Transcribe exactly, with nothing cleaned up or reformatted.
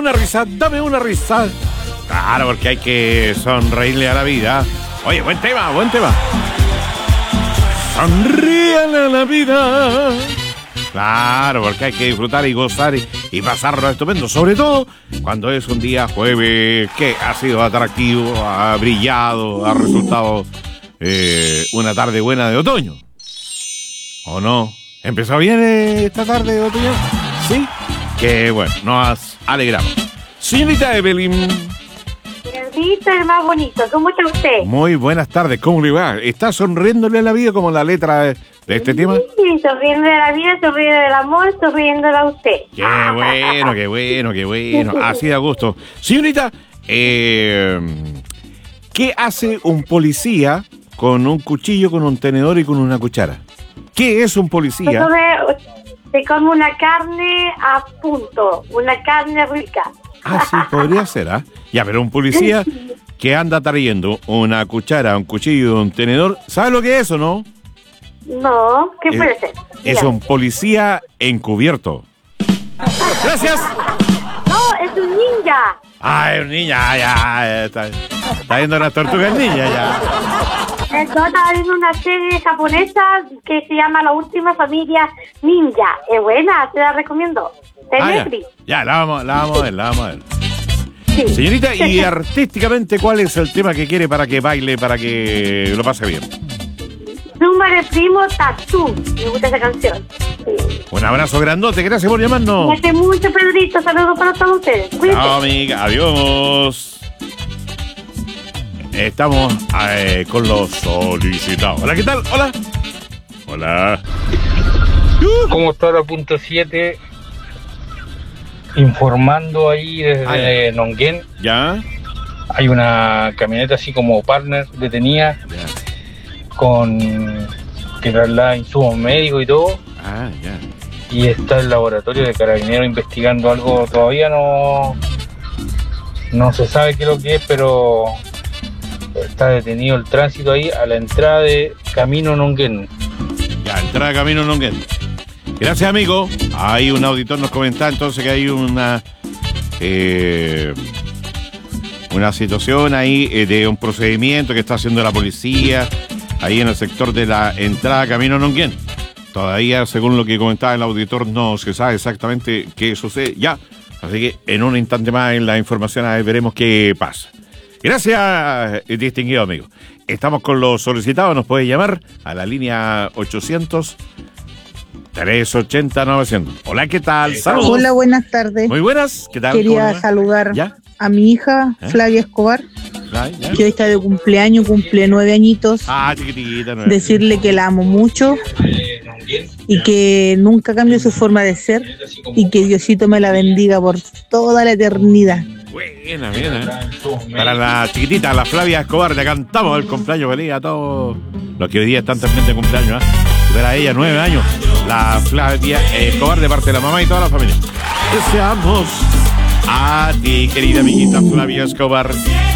una risa, dame una risa. Claro, porque hay que sonreírle a la vida. Oye, buen tema, buen tema. Sonríale a la vida. Claro, porque hay que disfrutar y gozar y, y pasarlo estupendo. Sobre todo cuando es un día jueves que ha sido atractivo, ha brillado, ha resultado eh, una tarde buena de otoño. ¿O no? ¿Empezó bien esta tarde de otoño? Sí. Que bueno, nos alegramos. Señorita Evelyn. Bendito, el más bonito. ¿Cómo está usted? Muy buenas tardes. ¿Cómo le va? ¿Está sonriéndole a la vida como la letra de, de este sí, tema? Sí, sonriendo de la vida, sonriendo del amor, sonriéndole a usted. Qué bueno, qué bueno, qué bueno. Así de gusto. Señorita, eh, ¿qué hace un policía con un cuchillo, con un tenedor y con una cuchara? ¿Qué es un policía? Entonces, se come una carne a punto, una carne rica. Ah, sí, podría ser, ¿ah? ¿eh? Ya, pero un policía que anda trayendo una cuchara, un cuchillo, un tenedor, ¿sabe lo que es eso, no? No, ¿qué es, puede ser? Es Dígame. un policía encubierto. ¡Gracias! No, es un ninja. Ah, es un ninja, ya, ya, está, está viendo las tortugas ninja, ya. Yo estaba viendo una serie japonesa que se llama La Última Familia Ninja. Es buena, te la recomiendo. De Ah, ya. Netflix. Ya, la vamos, la vamos a ver, la vamos a ver. Sí. Señorita, y artísticamente, ¿cuál es el tema que quiere para que baile, para que lo pase bien? Número primo Tatú. Me gusta esa canción. Sí. Un abrazo grandote, gracias por llamarnos. Cuídate mucho, Pedrito. Saludos para todos ustedes. Cuídate. Chao, amiga, adiós. Estamos eh, con los solicitados. Hola, ¿qué tal? Hola. Hola. ¿Cómo está la punto siete? Informando ahí desde Ay. Nonguén. ¿Ya? Hay una camioneta así como partner detenida Ya. con que traslada insumos médicos y todo. Ah, ya. Y está el laboratorio de Carabineros investigando algo. Todavía no, no se sabe qué es lo que es, pero está detenido el tránsito ahí a la entrada de Camino Nonguén. Ya, entrada Camino Nonguén. Gracias, amigo. Hay un auditor nos comenta entonces que hay una eh, una situación ahí eh, de un procedimiento que está haciendo la policía ahí en el sector de la entrada Camino Nonguén. Todavía, según lo que comentaba el auditor, no se sabe exactamente qué sucede ya. Así que en un instante más en la información ahí veremos qué pasa. Gracias, distinguido amigo. Estamos con los solicitados. Nos puede llamar a la línea ochocientos, trescientos ochenta, novecientos. Hola, ¿qué tal? Saludos. Hola, buenas tardes. Muy buenas. ¿Qué tal? Quería saludar ¿Ya? a mi hija, ¿Eh? Flavia Escobar, ¿Ya? ¿Ya? que hoy está de cumpleaños, cumple nueve añitos. Ah, chiquitita. No, Decirle que la amo mucho y que nunca cambie su forma de ser y que Diosito me la bendiga por toda la eternidad. Buena, bien, ¿eh? Para la chiquitita, la Flavia Escobar, le cantamos el cumpleaños feliz a todos los que hoy día están también de cumpleaños, ¿eh? Para ella, nueve años, la Flavia Escobar de parte de la mamá y toda la familia. Deseamos a ti, querida amiguita Flavia Escobar,